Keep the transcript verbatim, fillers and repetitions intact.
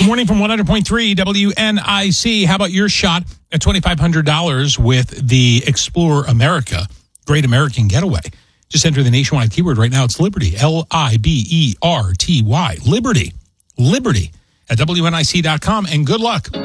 Good morning from one hundred point three W N I C. How about your shot at twenty-five hundred dollars with the Explore America Great American Getaway? Just enter the nationwide keyword right now. It's Liberty, L I B E R T Y, Liberty, Liberty at W N I C dot com, and good luck.